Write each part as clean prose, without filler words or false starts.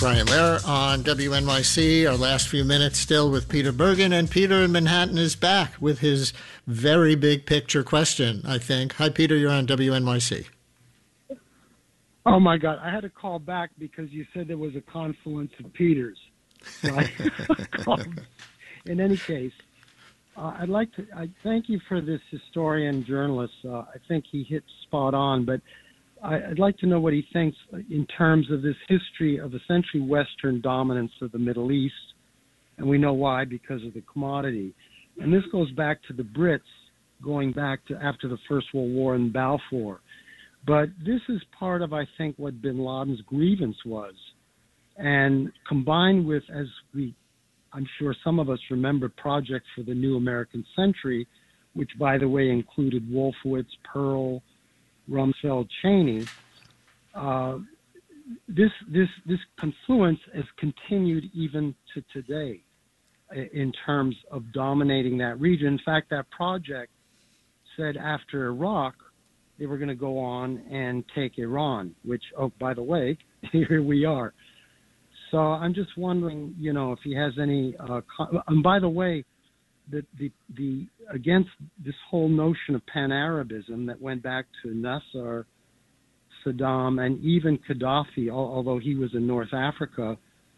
Brian Lehrer on WNYC. Our last few minutes still with Peter Bergen, and Peter in Manhattan is back with his very big picture question, I think. Hi, Peter, you're on WNYC. Oh, my God. I had to call back because you said there was a confluence of Peters. So I called. In any case, I thank you for this historian journalist. I think he hit spot on, but I'd like to know what he thinks in terms of this history of essentially Western dominance of the Middle East. And we know why, because of the commodity. And this goes back to the Brits, going back to after the First World War and Balfour. But this is part of, I think, what bin Laden's grievance was. And combined with, I'm sure some of us remember, Project for the New American Century, which, by the way, included Wolfowitz, Pearl, Rumsfeld, Cheney. This confluence has continued even to today in terms of dominating that region. In fact, that project said after Iraq, they were going to go on and take Iran, which, oh, by the way, here we are. So I'm just wondering, if he has any. And by the way, the against this whole notion of pan-Arabism that went back to Nasser, Saddam, and even Gaddafi, although he was in North Africa,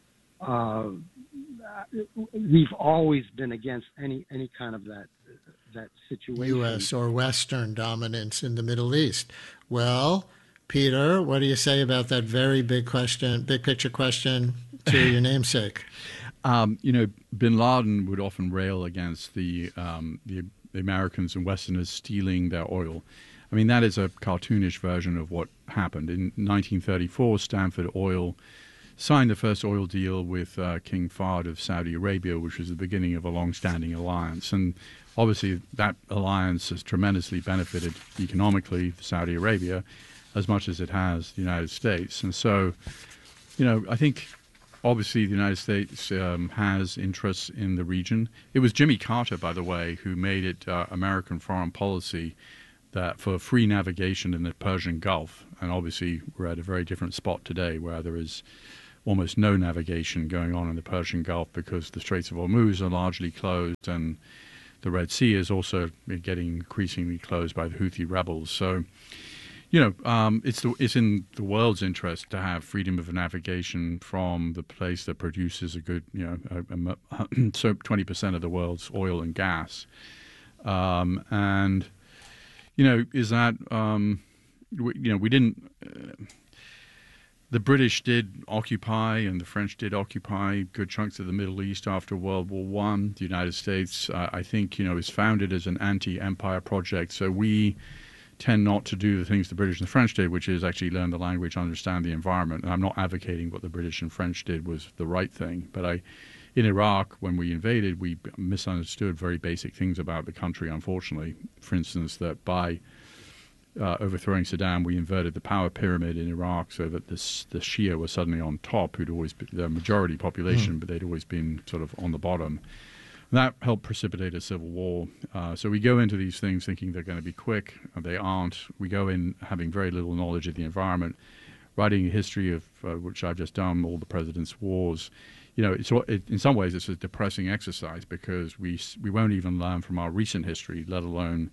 we've always been against any kind of that situation. U.S. or Western dominance in the Middle East. Well, Peter, what do you say about that very big picture question to your namesake? Bin Laden would often rail against the Americans and Westerners stealing their oil. I mean, that is a cartoonish version of what happened. In 1934, Stanford Oil signed the first oil deal with King Fahd of Saudi Arabia, which was the beginning of a long-standing alliance. And obviously, that alliance has tremendously benefited economically Saudi Arabia as much as it has the United States. And so, I think obviously the United States has interests in the region. It was Jimmy Carter, by the way, who made it American foreign policy that for free navigation in the Persian Gulf. And obviously we're at a very different spot today where there is almost no navigation going on in the Persian Gulf because the Straits of Hormuz are largely closed and the Red Sea is also getting increasingly closed by the Houthi rebels. So, it's in the world's interest to have freedom of navigation from the place that produces a good, so 20% of the world's oil and gas. Is that, we didn't, the British did occupy and the French did occupy good chunks of the Middle East after World War I. The United States, I think, is founded as an anti-empire project. So we tend not to do the things the British and the French did, which is actually learn the language, understand the environment. And I'm not advocating what the British and French did was the right thing. But in Iraq, when we invaded, we misunderstood very basic things about the country, unfortunately. For instance, that by overthrowing Saddam, we inverted the power pyramid in Iraq so that the Shia were suddenly on top, who'd always been the majority population, but they'd always been sort of on the bottom. That helped precipitate a civil war. So we go into these things thinking they're going to be quick. They aren't. We go in having very little knowledge of the environment, writing a history of which I've just done, all the President's Wars. In some ways it's a depressing exercise because we won't even learn from our recent history, let alone,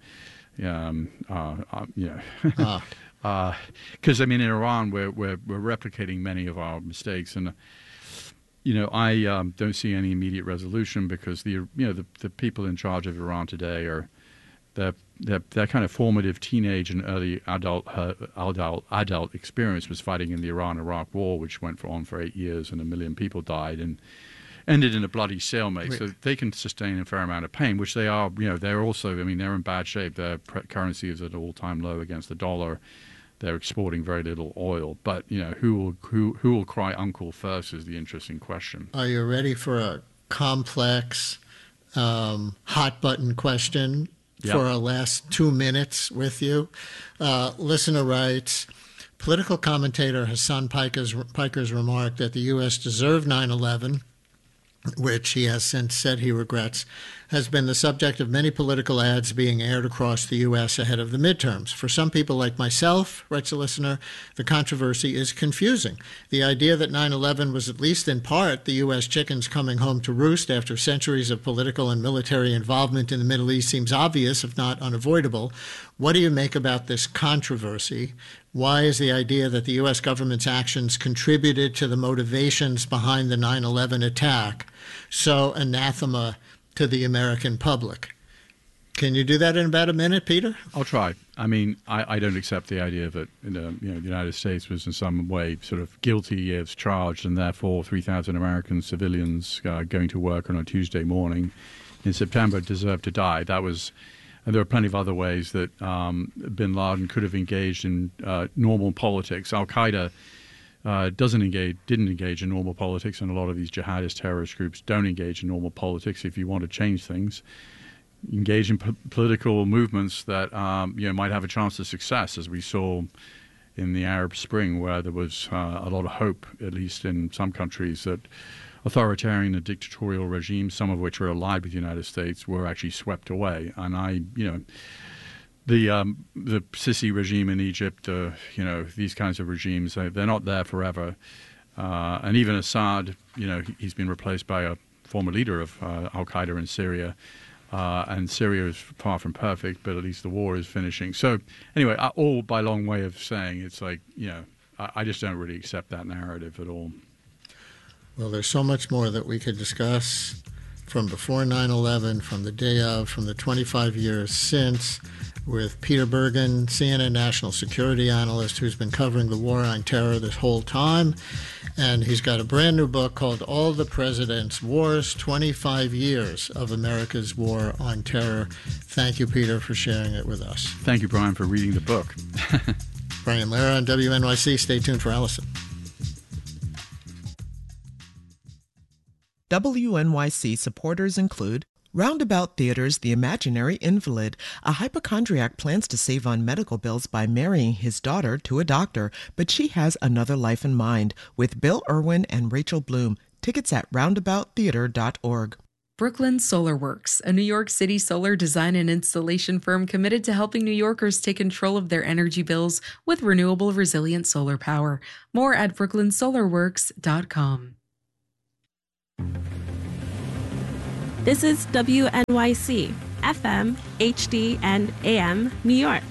because in Iran we're replicating many of our mistakes and. I don't see any immediate resolution because the people in charge of Iran today are their kind of formative teenage and early adult experience was fighting in the Iran-Iraq War, which went on for 8 years and 1 million people died and ended in a bloody stalemate. So they can sustain a fair amount of pain, which they are. They're also. They're in bad shape. Their currency is at an all-time low against the dollar. They're exporting very little oil, but who will cry uncle first is the interesting question. Are you ready for a complex, hot button question for our last 2 minutes with you? Listener writes, political commentator Hassan Piker's remarked that the U.S. deserved 9/11, which he has since said he regrets, has been the subject of many political ads being aired across the U.S. ahead of the midterms. For some people like myself, writes a listener, the controversy is confusing. The idea that 9/11 was at least in part the U.S. chickens coming home to roost after centuries of political and military involvement in the Middle East seems obvious, if not unavoidable. What do you make about this controversy? Why is the idea that the U.S. government's actions contributed to the motivations behind the 9/11 attack so anathema to the American public? Can you do that in about a minute, Peter? I'll try. I mean, I don't accept the idea that the United States was in some way sort of guilty as charged, and therefore 3,000 American civilians going to work on a Tuesday morning in September deserved to die. That was, and there are plenty of other ways that bin Laden could have engaged in normal politics. Al-Qaeda didn't engage in normal politics, and a lot of these jihadist terrorist groups don't engage in normal politics. If you want to change things, engage in political movements that might have a chance of success, as we saw in the Arab Spring, where there was a lot of hope, at least in some countries, that authoritarian and dictatorial regimes, some of which were allied with the United States, were actually swept away. And the Sisi regime in Egypt, these kinds of regimes, they're not there forever. And even Assad, he's been replaced by a former leader of Al-Qaeda in Syria. And Syria is far from perfect, but at least the war is finishing. So anyway, all by long way of saying it's like, I just don't really accept that narrative at all. Well, there's so much more that we could discuss from before 9/11, from the day of, from the 25 years since, with Peter Bergen, CNN national security analyst who's been covering the war on terror this whole time. And he's got a brand new book called All the President's Wars, 25 Years of America's War on Terror. Thank you, Peter, for sharing it with us. Thank you, Brian, for reading the book. Brian Lehrer on WNYC. Stay tuned for Allison. WNYC supporters include Roundabout Theater's The Imaginary Invalid. A hypochondriac plans to save on medical bills by marrying his daughter to a doctor, but she has another life in mind, with Bill Irwin and Rachel Bloom. Tickets at roundabouttheater.org. Brooklyn Solar Works, a New York City solar design and installation firm committed to helping New Yorkers take control of their energy bills with renewable, resilient solar power. More at brooklynsolarworks.com. This is WNYC, FM, HD, and AM, New York.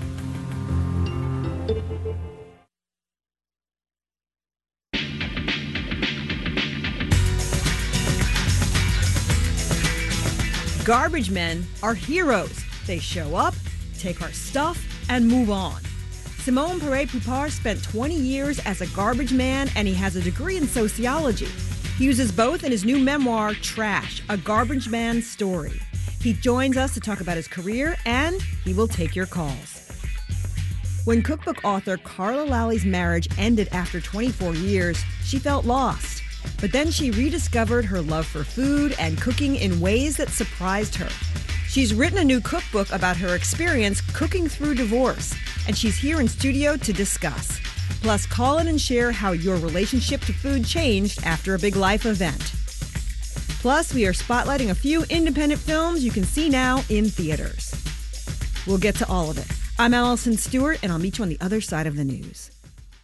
Garbage men are heroes. They show up, take our stuff, and move on. Simone Paré-Poupart spent 20 years as a garbage man, and he has a degree in sociology. He uses both in his new memoir, Trash, A Garbage Man's Story. He joins us to talk about his career, and he will take your calls. When cookbook author Carla Lally's marriage ended after 24 years, she felt lost. But then she rediscovered her love for food and cooking in ways that surprised her. She's written a new cookbook about her experience cooking through divorce, and she's here in studio to discuss. Plus, call in and share how your relationship to food changed after a big life event. Plus, we are spotlighting a few independent films you can see now in theaters. We'll get to all of it. I'm Allison Stewart, and I'll meet you on the other side of the news.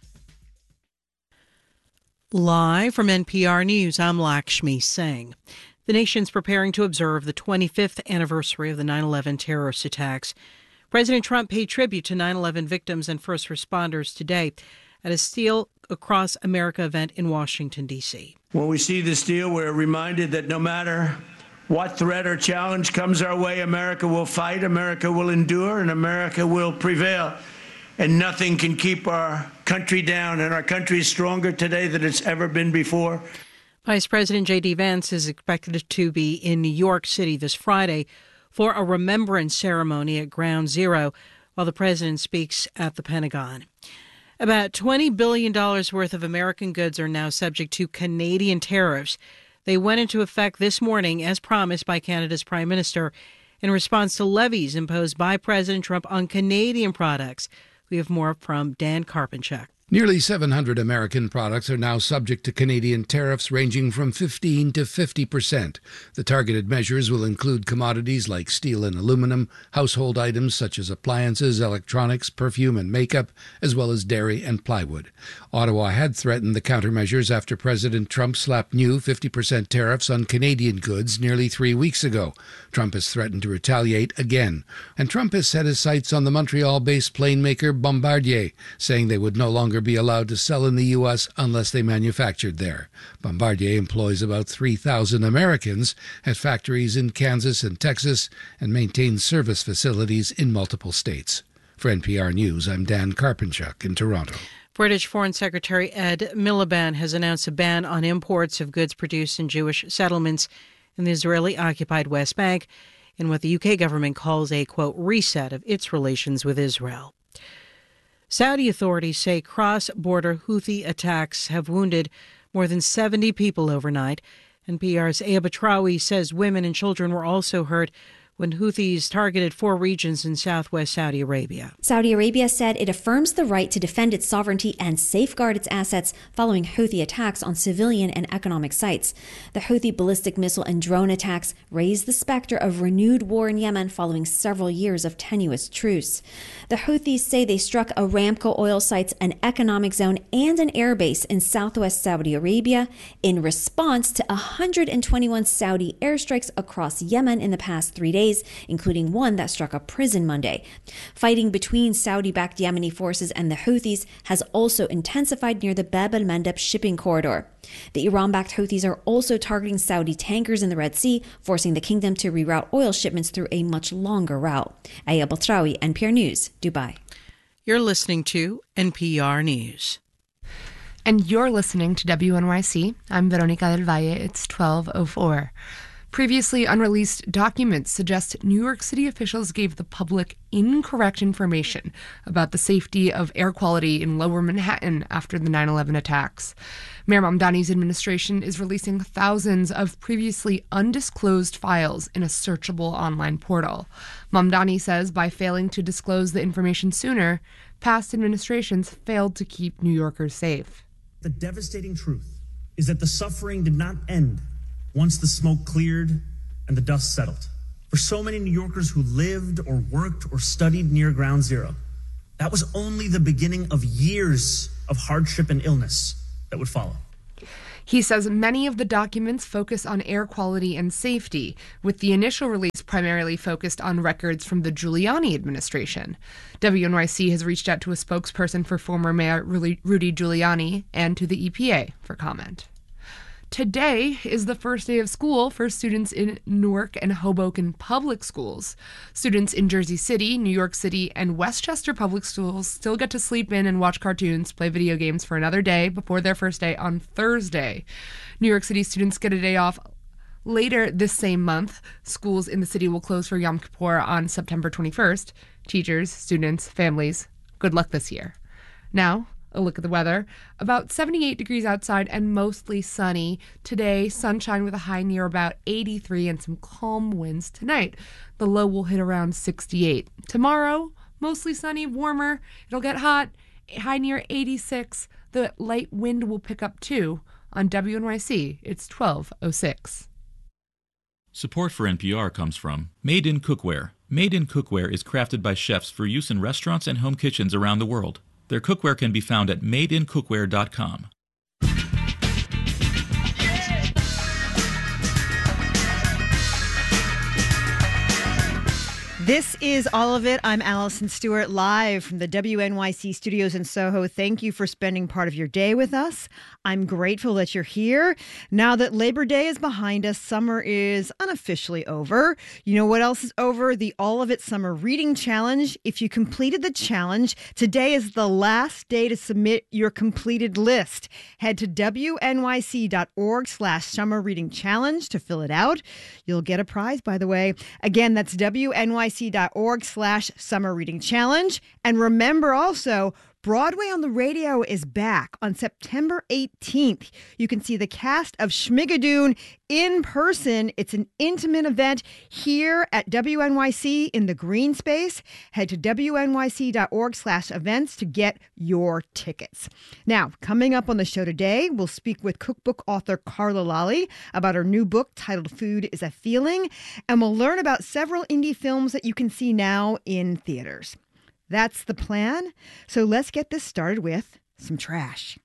Live from NPR News, I'm Lakshmi Singh. The nation's preparing to observe the 25th anniversary of the 9/11 terrorist attacks. President Trump paid tribute to 9/11 victims and first responders today at a Steel Across America event in Washington, D.C. When we see this deal, we're reminded that no matter what threat or challenge comes our way, America will fight, America will endure, and America will prevail. And nothing can keep our country down, and our country is stronger today than it's ever been before. Vice President J.D. Vance is expected to be in New York City this Friday for a remembrance ceremony at Ground Zero while the president speaks at the Pentagon. About $20 billion worth of American goods are now subject to Canadian tariffs. They went into effect this morning, as promised by Canada's Prime Minister, in response to levies imposed by President Trump on Canadian products. We have more from Dan Karpenchuk. Nearly 700 American products are now subject to Canadian tariffs ranging from 15 to 50%. The targeted measures will include commodities like steel and aluminum, household items such as appliances, electronics, perfume and makeup, as well as dairy and plywood. Ottawa had threatened the countermeasures after President Trump slapped new 50% tariffs on Canadian goods nearly 3 weeks ago. Trump has threatened to retaliate again. And Trump has set his sights on the Montreal-based plane maker Bombardier, saying they would no longer be allowed to sell in the U.S. unless they manufactured there. Bombardier employs about 3,000 Americans at factories in Kansas and Texas and maintains service facilities in multiple states. For NPR News, I'm Dan Karpenchuk in Toronto. British Foreign Secretary Ed Miliband has announced a ban on imports of goods produced in Jewish settlements in the Israeli-occupied West Bank in what the UK government calls a, quote, reset of its relations with Israel. Saudi authorities say cross-border Houthi attacks have wounded more than 70 people overnight. NPR's Aya Batrawi says women and children were also hurt when Houthis targeted 4 regions in southwest Saudi Arabia. Saudi Arabia said it affirms the right to defend its sovereignty and safeguard its assets following Houthi attacks on civilian and economic sites. The Houthi ballistic missile and drone attacks raised the specter of renewed war in Yemen following several years of tenuous truce. The Houthis say they struck Aramco oil sites, an economic zone, and an airbase in southwest Saudi Arabia in response to 121 Saudi airstrikes across Yemen in the past 3 days, including one that struck a prison Monday. Fighting between Saudi-backed Yemeni forces and the Houthis has also intensified near the Bab el-Mandeb shipping corridor. The Iran-backed Houthis are also targeting Saudi tankers in the Red Sea, forcing the kingdom to reroute oil shipments through a much longer route. Aya Batrawi, NPR News, Dubai. You're listening to NPR News. And you're listening to WNYC. I'm Veronica del Valle. It's 12:04. Previously unreleased documents suggest New York City officials gave the public incorrect information about the safety of air quality in Lower Manhattan after the 9/11 attacks. Mayor Mamdani's administration is releasing thousands of previously undisclosed files in a searchable online portal. Mamdani says by failing to disclose the information sooner, past administrations failed to keep New Yorkers safe. The devastating truth is that the suffering did not end once the smoke cleared and the dust settled. For so many New Yorkers who lived or worked or studied near Ground Zero, that was only the beginning of years of hardship and illness that would follow. He says many of the documents focus on air quality and safety, with the initial release primarily focused on records from the Giuliani administration. WNYC has reached out to a spokesperson for former Mayor Rudy Giuliani and to the EPA for comment. Today is the first day of school for students in Newark and Hoboken public schools. Students in Jersey City, New York City, and Westchester public schools still get to sleep in and watch cartoons, play video games for another day before their first day on Thursday. New York City students get a day off later this same month. Schools in the city will close for Yom Kippur on September 21st. Teachers, students, families, good luck this year. Now, a look at the weather. About 78 degrees outside and mostly sunny. Today, sunshine with a high near about 83 and some calm winds tonight. The low will hit around 68. Tomorrow, mostly sunny, warmer. It'll get hot, high near 86. The light wind will pick up too. On WNYC, it's 12:06. Support for NPR comes from Made in Cookware. Made in Cookware is crafted by chefs for use in restaurants and home kitchens around the world. Their cookware can be found at madeincookware.com. This is All of It. I'm Allison Stewart, live from the WNYC studios in Soho. Thank you for spending part of your day with us. I'm grateful that you're here. Now that Labor Day is behind us, summer is unofficially over. You know what else is over? The All of It Summer Reading Challenge. If you completed the challenge, today is the last day to submit your completed list. Head to wnyc.org/summer reading challenge to fill it out. You'll get a prize, by the way. Again, that's wnyc.org/summer reading challenge. And remember also, Broadway on the Radio is back on September 18th. You can see the cast of Schmigadoon in person. It's an intimate event here at WNYC in the Green Space. Head to wnyc.org/events to get your tickets. Now, coming up on the show today, we'll speak with cookbook author Carla Lalli about her new book titled Food is a Feeling, and we'll learn about several indie films that you can see now in theaters. That's the plan. So let's get this started with some trash.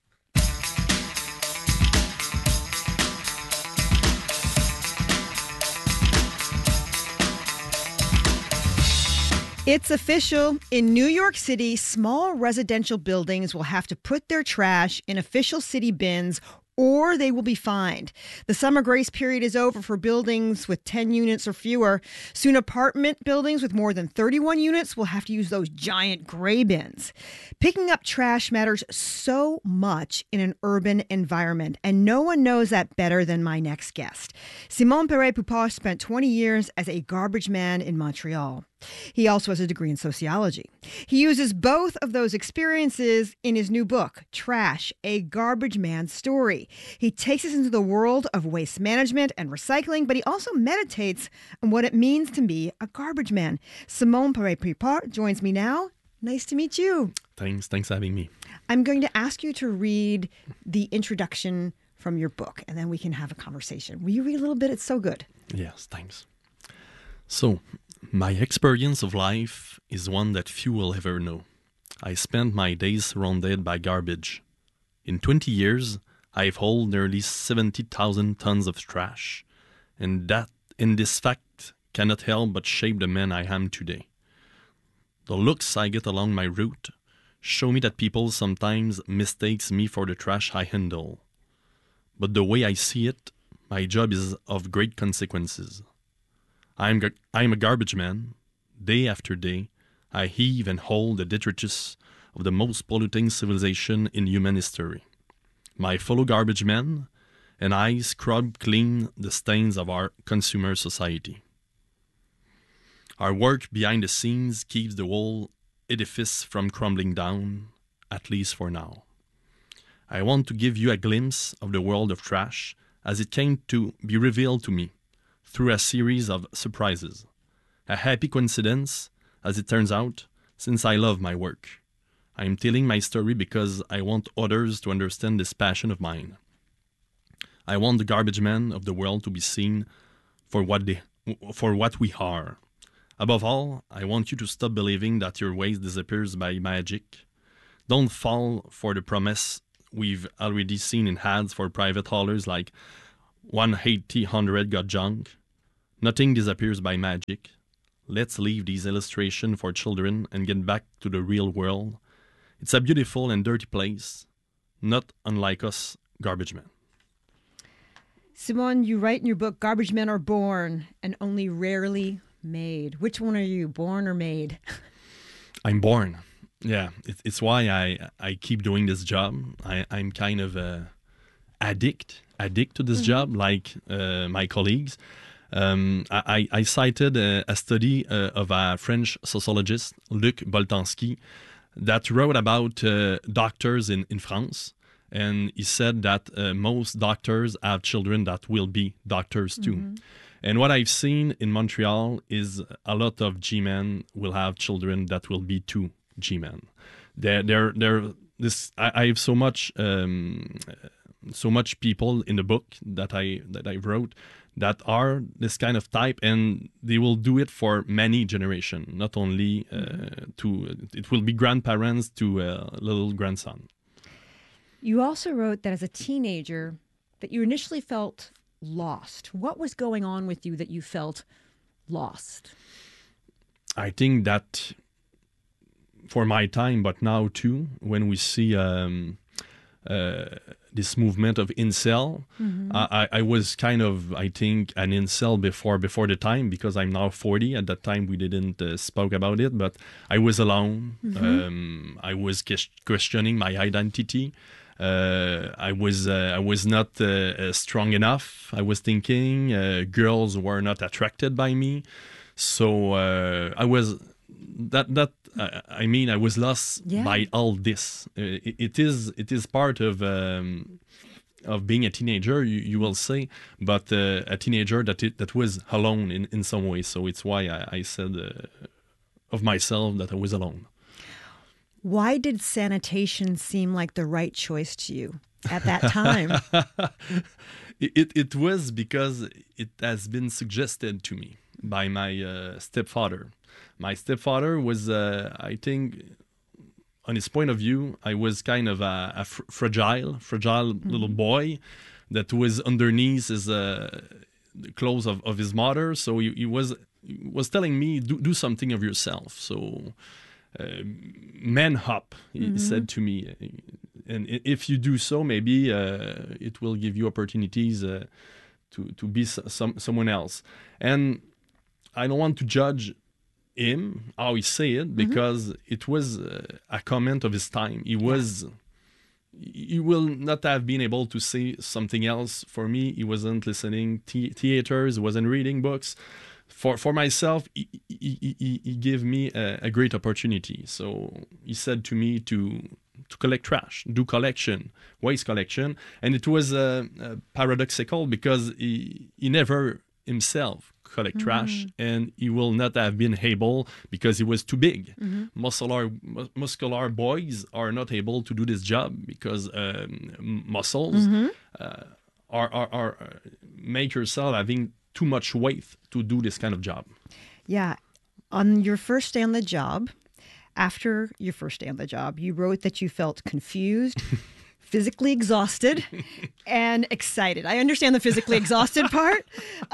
It's official. In New York City, small residential buildings will have to put their trash in official city bins or they will be fined. The summer grace period is over for buildings with 10 units or fewer. Soon apartment buildings with more than 31 units will have to use those giant gray bins. Picking up trash matters so much in an urban environment, and no one knows that better than my next guest. Simon Perret-Poupart spent 20 years as a garbage man in Montreal. He also has a degree in sociology. He uses both of those experiences in his new book, Trash, A Garbage Man's Story. He takes us into the world of waste management and recycling, but he also meditates on what it means to be a garbage man. Simon Perret-Poupart joins me now. Nice to meet you. Thanks for having me. I'm going to ask you to read the introduction from your book, and then we can have a conversation. Will you read a little bit? It's so good. Yes, thanks. So, my experience of life is one that few will ever know. I spent my days surrounded by garbage. In 20 years, I've hauled nearly 70,000 tons of trash, and this fact cannot help but shape the man I am today. The looks I get along my route show me that people sometimes mistakes me for the trash I handle. But the way I see it, my job is of great consequences. I'm a garbage man. Day after day, I heave and hold the detritus of the most polluting civilization in human history. My fellow garbage men and I scrub clean the stains of our consumer society. Our work behind the scenes keeps the whole edifice from crumbling down, at least for now. I want to give you a glimpse of the world of trash as it came to be revealed to me through a series of surprises. A happy coincidence, as it turns out, since I love my work. I am telling my story because I want others to understand this passion of mine. I want the garbage men of the world to be seen for what we are. Above all, I want you to stop believing that your waste disappears by magic. Don't fall for the promise we've already seen in ads for private haulers like 1-800 got junk. Nothing disappears by magic. Let's leave these illustrations for children and get back to the real world. It's a beautiful and dirty place, not unlike us garbage men. Simon, you write in your book, garbage men are born and only rarely made. Which one are you, born or made? I'm born. Yeah, it's why I keep doing this job. I'm kind of addict to this job, like my colleagues. I cited a study of a French sociologist, Luc Boltanski, that wrote about doctors in France. And he said that most doctors have children that will be doctors too. Mm-hmm. And what I've seen in Montreal is a lot of G-men will have children that will be too G-men. I have so much people in the book that I wrote that are this kind of type, and they will do it for many generations, not only it will be grandparents to a little grandson. You also wrote that as a teenager that you initially felt lost. What was going on with you that you felt lost? I think that for my time, but now too, when we see this movement of incel, I was kind of, I think, an incel before the time, because I'm now 40. At that time, we didn't spoke about it, but I was alone. I was questioning my identity. I was not strong enough. I was thinking girls were not attracted by me, so I was that I mean, I was lost by all this. It is part of being a teenager, you will say, but a teenager that was alone in some way. So it's why I said of myself that I was alone. Why did sanitation seem like the right choice to you at that time? It was because it has been suggested to me by my stepfather. My stepfather was, I think, on his point of view, I was kind of a fragile little boy that was underneath his the clothes of his mother. So he was telling me, do something of yourself. So man up, he said to me. And if you do so, maybe it will give you opportunities to be someone else. And I don't want to judge him, how he say it, because it was a comment of his time. He will not have been able to say something else. For me, he wasn't listening theaters, wasn't reading books. For myself, he gave me a great opportunity. So he said to me to collect trash, do waste collection. And it was paradoxical because he never himself collect trash, and he will not have been able because he was too big. Muscular boys are not able to do this job because muscles are make yourself having too much weight to do this kind of job. Yeah. On your first day on the job, after your first day on the job, you wrote that you felt confused, physically exhausted, and excited. I understand the physically exhausted part.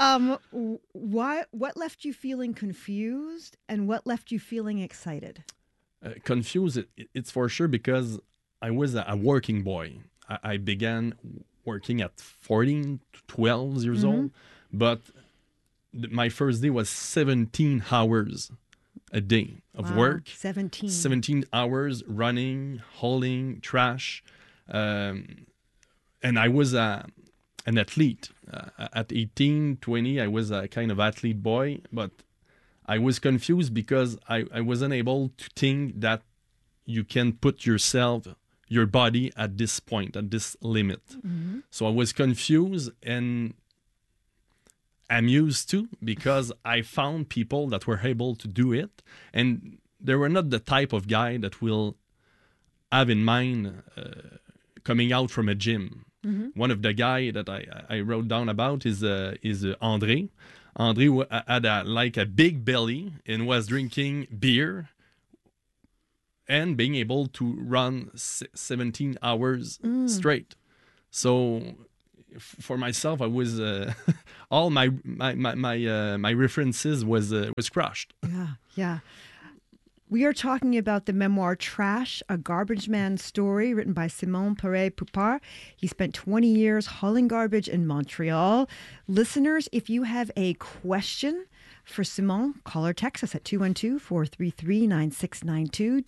What left you feeling confused, and what left you feeling excited? Confused, it's for sure because I was a working boy. I began working at 14 to 12 years old, but my first day was 17 hours a day of work. 17 hours running, hauling trash. And I was an athlete. At 18, 20, I was a kind of athlete boy, but I was confused because I wasn't able to think that you can put your body at this point, at this limit. So I was confused and amused too, because I found people that were able to do it, and they were not the type of guy that will have in mind coming out from a gym. One of the guy that I wrote down about is André. André had a big belly and was drinking beer and being able to run 17 hours straight. So for myself, I was all my references was crushed. Yeah. We are talking about the memoir Trash, a Garbage Man's Story, written by Simon Paré-Poupart. He spent 20 years hauling garbage in Montreal. Listeners, if you have a question for Simon, call or text us at 212-433-9692,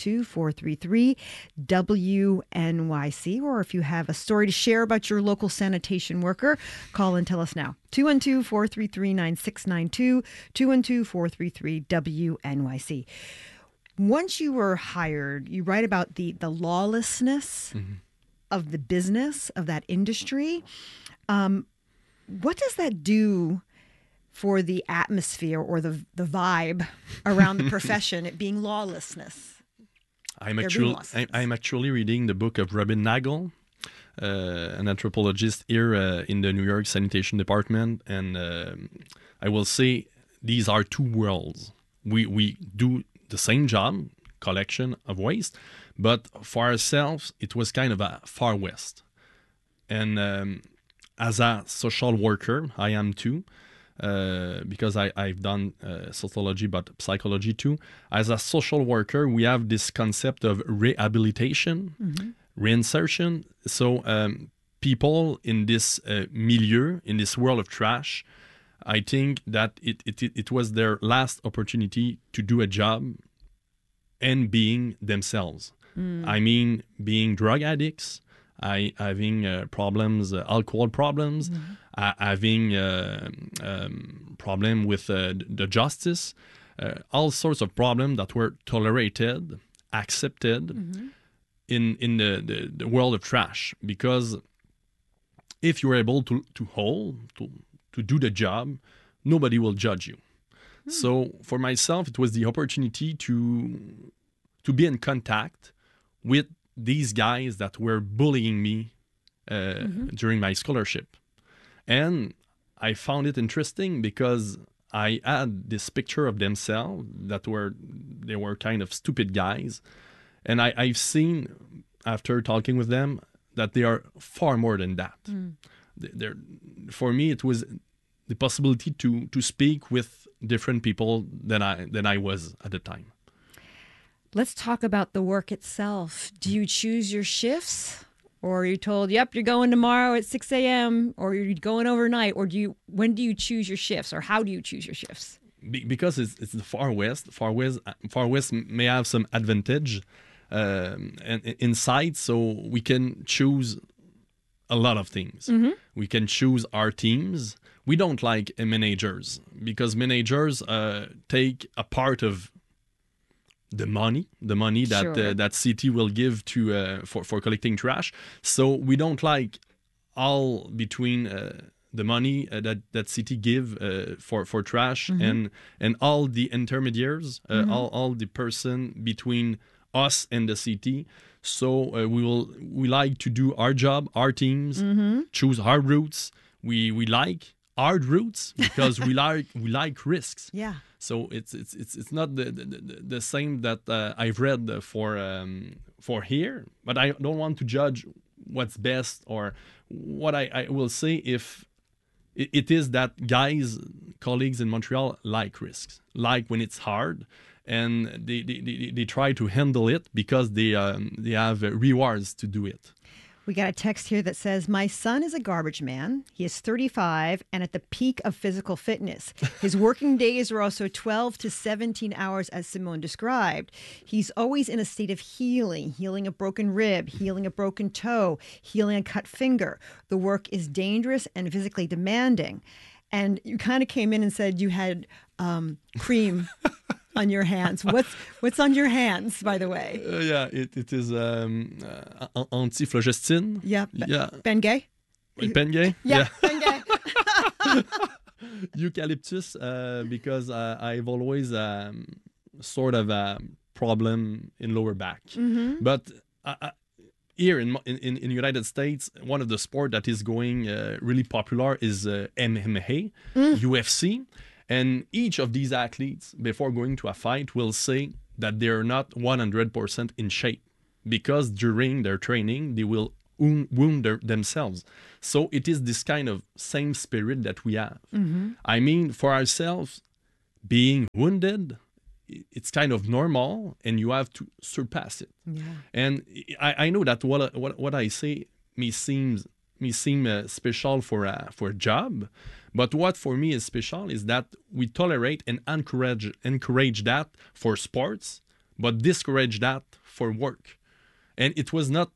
212-433-WNYC. Or if you have a story to share about your local sanitation worker, call and tell us now. 212-433-9692, 212-433-WNYC. Once you were hired, you write about the lawlessness of the business, of that industry. What does that do for the atmosphere or the vibe around the profession, it being lawlessness? I'm actually reading the book of Robin Nagel, an anthropologist here in the New York Sanitation Department, and I will say these are two worlds. We do the same job, collection of waste, but for ourselves, it was kind of a far west. And as a social worker, I am too, because I've done sociology, but psychology too. As a social worker, we have this concept of rehabilitation, reinsertion. So people in this milieu, in this world of trash, I think that it was their last opportunity to do a job and being themselves. I mean, being drug addicts, having problems, alcohol problems, having problem with the justice, all sorts of problems that were tolerated, accepted in the world of trash. Because if you're able to do the job, nobody will judge you. So for myself, it was the opportunity to be in contact with these guys that were bullying me during my scholarship. And I found it interesting because I had this picture of themselves they were kind of stupid guys. And I've seen, after talking with them, that they are far more than that. For me, it was the possibility to speak with different people than I was at the time. Let's talk about the work itself. Do you choose your shifts? Or are you told, yep, you're going tomorrow at 6 a.m. or you're going overnight? Or when do you choose your shifts, or how do you choose your shifts? Because it's the Far West. Far West may have some advantage and insight, so we can choose a lot of things. We can choose our teams. We don't like managers because managers take a part of the money that city will give to for collecting trash. So we don't like all between the money that city give for trash and all the intermediaries, all the person between us and the city. So we like to do our job, our teams, choose our routes. We like hard routes because we like risks. Yeah. So it's not the same that I've read for here, but I don't want to judge what's best or what I will say if it is that colleagues in Montreal like risks, like when it's hard, and they try to handle it because they have rewards to do it. We got a text here that says, my son is a garbage man. He is 35 and at the peak of physical fitness. His working days are also 12 to 17 hours, as Simone described. He's always in a state of healing a broken rib, healing a broken toe, healing a cut finger. The work is dangerous and physically demanding. And you kind of came in and said you had cream on your hands. What's on your hands, by the way? It is anti-phlogiston. Yeah. Bengay? Bengay? Yeah. Bengay. Eucalyptus, because I've always sort of a problem in lower back. But here in the United States, one of the sport that is going really popular is MMA, UFC. And each of these athletes, before going to a fight, will say that they're not 100% in shape because during their training, they will wound themselves. So it is this kind of same spirit that we have. I mean, for ourselves, being wounded, it's kind of normal and you have to surpass it. Yeah. And I know that what I say may seem special for a job. But what for me is special is that we tolerate and encourage that for sports, but discourage that for work. And it was not,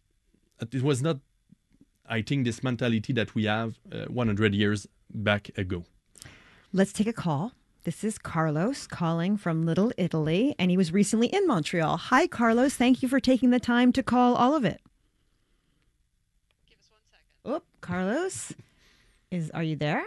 I think, this mentality that we have 100 years back ago. Let's take a call. This is Carlos calling from Little Italy, and he was recently in Montreal. Hi, Carlos. Thank you for taking the time to call all of it. Give us 1 second. Oh, Carlos, are you there?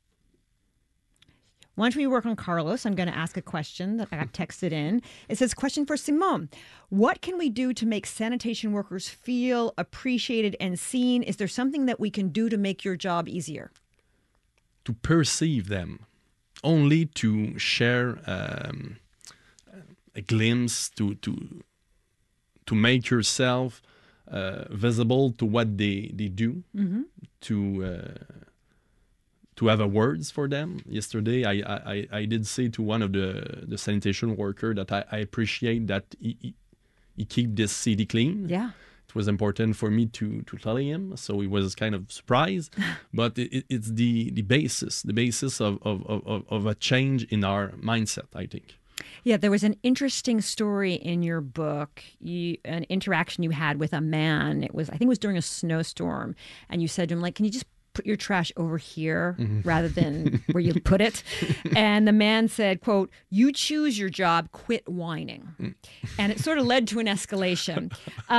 Why don't we work on Carlos? I'm going to ask a question that I got texted in. It says, question for Simone. What can we do to make sanitation workers feel appreciated and seen? Is there something that we can do to make your job easier? To perceive them. Only to share a glimpse, to make yourself visible to what they do, to have a words for them. Yesterday, I did say to one of the sanitation worker that I appreciate that he keep this city clean. Yeah. It was important for me to tell him, so he was kind of surprised. But it's the basis of a change in our mindset, I think. Yeah, there was an interesting story in your book, an interaction you had with a man. I think it was during a snowstorm, and you said to him, like, can you just put your trash over here rather than where you put it. And the man said, quote, you choose your job, quit whining. And it sort of led to an escalation.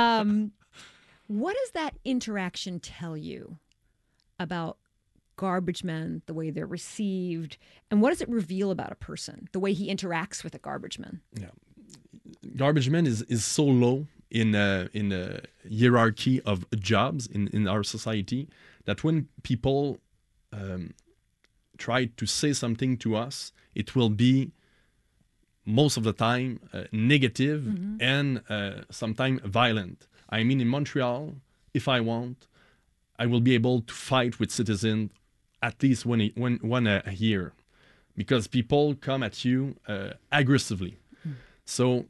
What does that interaction tell you about garbage men, the way they're received, and what does it reveal about a person, the way he interacts with a garbage man? Yeah. Garbage man is so low in a hierarchy of jobs in our society that when people try to say something to us, it will be most of the time negative and sometimes violent. I mean, in Montreal, if I want, I will be able to fight with citizens at least one a year, because people come at you aggressively. So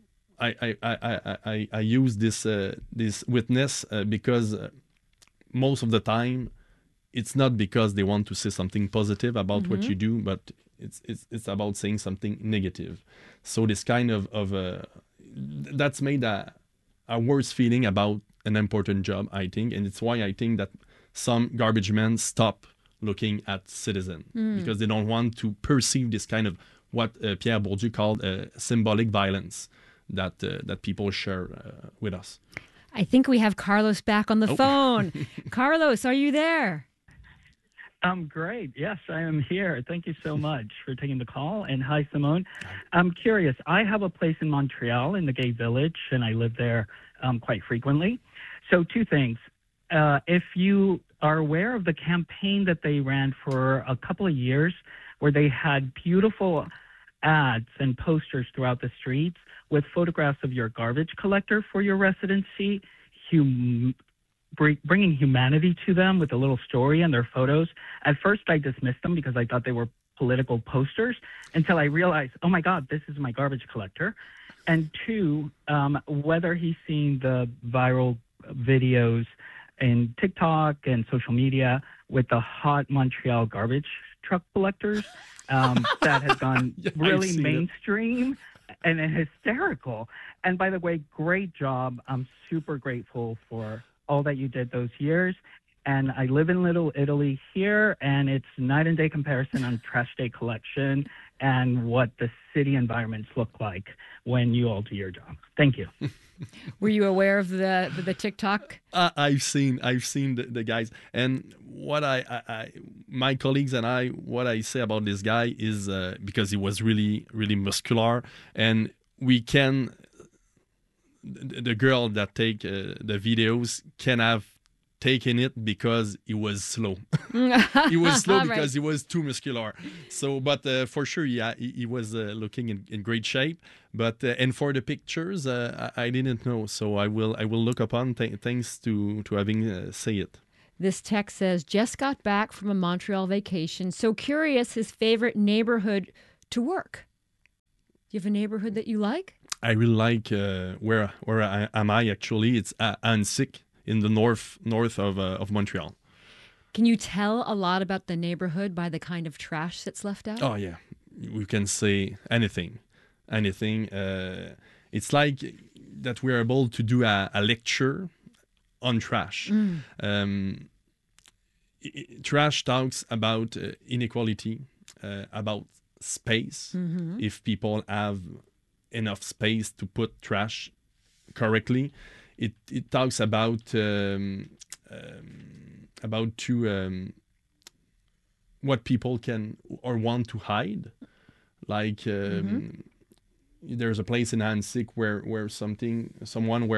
I use this witness because most of the time it's not because they want to say something positive about what you do, but it's about saying something negative. So this kind of that's made a worse feeling about an important job, I think, and it's why I think that some garbage men stop looking at citizens because they don't want to perceive this kind of what Pierre Bourdieu called symbolic violence that people share with us. I think we have Carlos back on the phone. Carlos, are you there? I'm great. Yes, I am here. Thank you so much for taking the call. And hi, Simone. I'm curious. I have a place in Montreal in the Gay Village, and I live there quite frequently. So two things. If you are aware of the campaign that they ran for a couple of years where they had beautiful ads and posters throughout the streets with photographs of your garbage collector for your residency, bringing humanity to them with a little story and their photos. At first, I dismissed them because I thought they were political posters until I realized, oh my God, this is my garbage collector. And two, whether he's seen the viral videos in TikTok and social media with the hot Montreal garbage truck collectors that has gone really mainstream and hysterical. And by the way, great job. I'm super grateful for all that you did those years. And I live in Little Italy here, and it's night and day comparison on trash day collection and what the city environments look like when you all do your job. Thank you. Were you aware of the TikTok? I've seen the guys, and what my colleagues and what I say about this guy is because he was really, really muscular, and we can. The girl that take the videos can have taken it because he was slow. He was slow because he was too muscular. So, but for sure, yeah, he was looking in great shape. But and for the pictures, I didn't know. So I will look upon thanks to having say it. This text says, just got back from a Montreal vacation. So curious, his favorite neighborhood to work. Do you have a neighborhood that you like? I really like where am I actually? It's Annecy in the north of Montreal. Can you tell a lot about the neighborhood by the kind of trash that's left out? Oh yeah, we can say anything. It's like that we're able to do a lecture on trash. Trash talks about inequality, about space. If people have enough space to put trash correctly, it talks about what people can or want to hide, like there's a place in Annecy where someone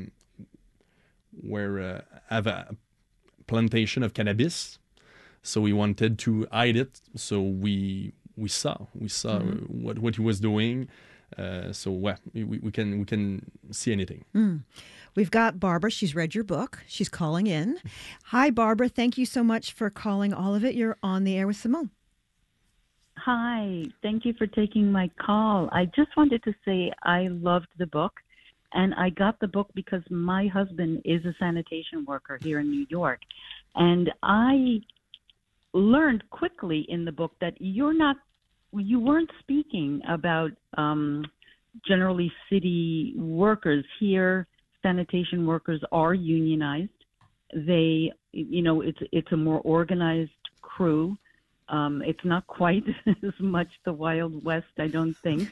have a plantation of cannabis, so we wanted to hide it, so we saw what he was doing. So we can see anything. We've got Barbara. She's read your book. She's calling in. Hi, Barbara. Thank you so much for calling all of it. You're on the air with Simone. Hi. Thank you for taking my call. I just wanted to say I loved the book, and I got the book because my husband is a sanitation worker here in New York, and I learned quickly in the book that you weren't speaking about generally city workers. Here, sanitation workers are unionized. They it's a more organized crew. It's not quite as much the Wild West, I don't think.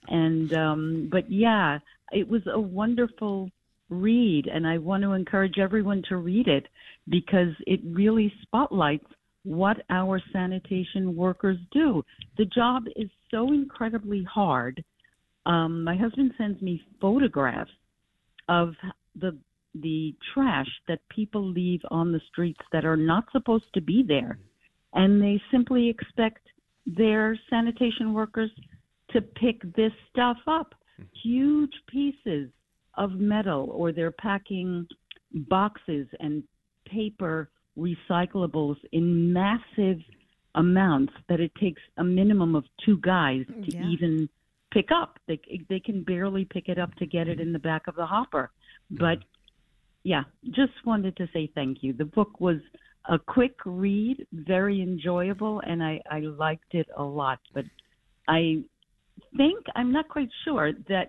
But yeah, it was a wonderful read, and I want to encourage everyone to read it because it really spotlights what our sanitation workers do. The job is so incredibly hard. My husband sends me photographs of the trash that people leave on the streets that are not supposed to be there. And they simply expect their sanitation workers to pick this stuff up. Huge pieces of metal, or they're packing boxes and paper recyclables in massive amounts that it takes a minimum of 2 guys to even pick up. They can barely pick it up to get it in the back of the hopper. But yeah, just wanted to say thank you. The book was a quick read, very enjoyable, and I liked it a lot. But I think, I'm not quite sure, that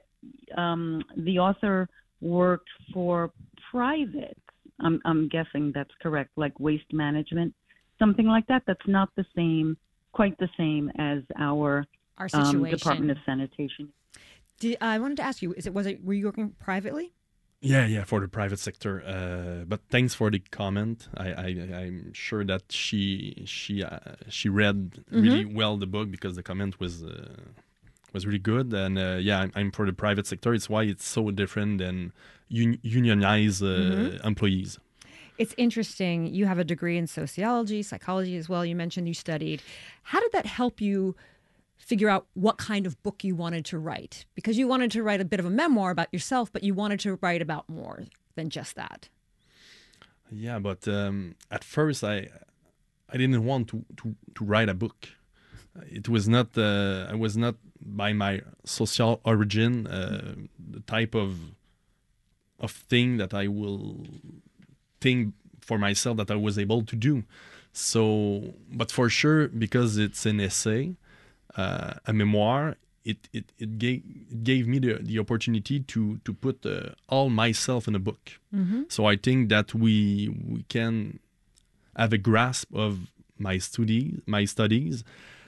the author worked for private. I'm guessing that's correct, like Waste Management, something like that. That's not quite the same as our situation. Department of Sanitation. I wanted to ask you, were you working privately? Yeah, for the private sector. But thanks for the comment. I'm sure that she read really well the book because the comment was really good. And I'm for the private sector. It's why it's so different than unionized employees. It's interesting. You have a degree in sociology, psychology as well. You mentioned you studied. How did that help you figure out what kind of book you wanted to write? Because you wanted to write a bit of a memoir about yourself, but you wanted to write about more than just that. Yeah, but at first I didn't want to write a book. It was not. I was not by my social origin the type of thing that I will think for myself that I was able to do. So, but for sure, because it's an essay. A memoir, it gave me the opportunity to put all myself in a book. So I think that we can have a grasp of my studies,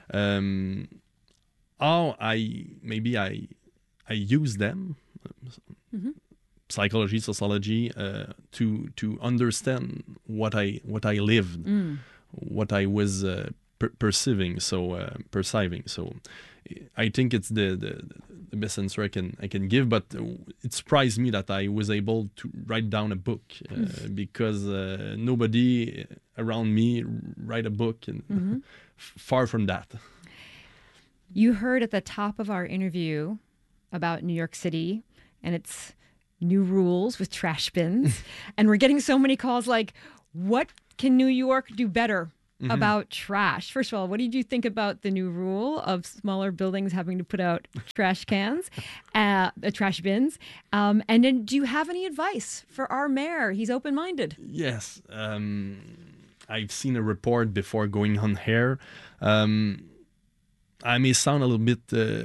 how I use them, psychology, sociology, to understand what I lived, what I was perceiving. So I think it's the best answer I can give. But it surprised me that I was able to write down a book because nobody around me write a book, and far from that. You heard at the top of our interview about New York City and its new rules with trash bins, and we're getting so many calls like, "What can New York do better about trash?" First of all, what did you think about the new rule of smaller buildings having to put out trash cans, trash bins? And then do you have any advice for our mayor? He's open-minded. Yes. I've seen a report before going on air. I may sound a little bit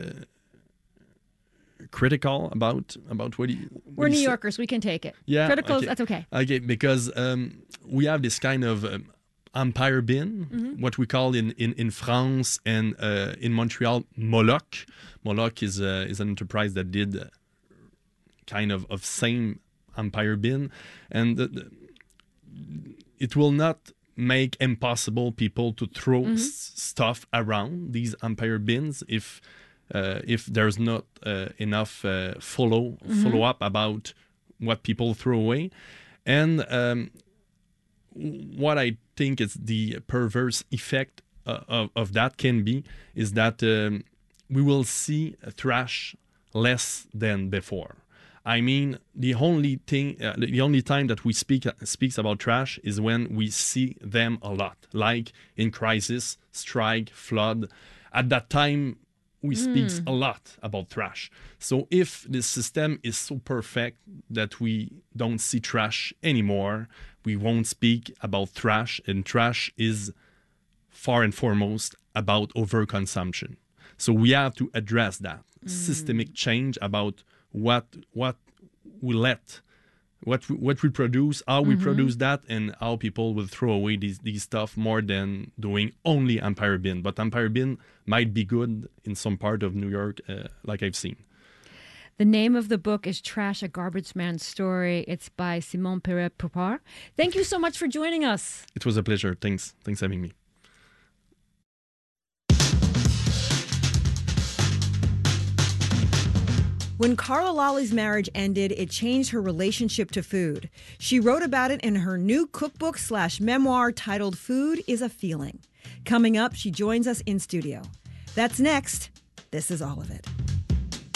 critical about what We're New Yorkers. We can take it. Yeah. Critical, okay. That's okay. Okay, because we have this kind of empire bin, what we call in France and in Montreal, Moloch. Moloch is an enterprise that did kind of same empire bin, and it will not make impossible people to throw stuff around these empire bins if there's not enough follow up about what people throw away. And what I think is the perverse effect of that can be is that we will see trash less than before. I mean, the only time that we speaks about trash is when we see them a lot, like in crisis, strike, flood. At that time, we speak a lot about trash. So if the system is so perfect that we don't see trash anymore, we won't speak about trash, and trash is far and foremost about overconsumption. So we have to address that systemic change about what we let what we produce, how we produce that, and how people will throw away these stuff more than doing only Empire Bin. But Empire Bin might be good in some part of New York, like I've seen. The name of the book is Trash, a Garbage Man's Story. It's by Simon Perret-Poupart. Thank you so much for joining us. It was a pleasure. Thanks for having me. When Carla Lally's marriage ended, it changed her relationship to food. She wrote about it in her new cookbook/memoir titled Food is a Feeling. Coming up, she joins us in studio. That's next. This is all of it.